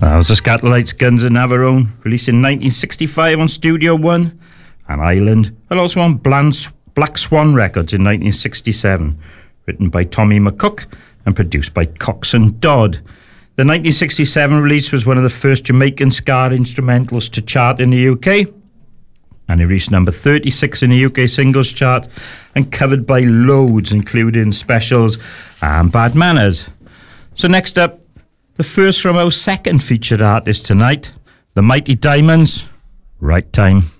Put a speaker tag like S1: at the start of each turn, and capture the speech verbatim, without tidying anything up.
S1: That was the Scatolites, Guns and Navarone, released in nineteen sixty-five on Studio One and Island, and also on Black Swan Records in nineteen sixty-seven, written by Tommy McCook and produced by Cox and Dodd. The nineteen sixty-seven release was one of the first Jamaican ska instrumentals to chart in the U K, and it reached number thirty-six in the U K singles chart and covered by loads, including Specials and Bad Manners. So next up, the first from our second featured artist tonight, the Mighty Diamonds, Right Time.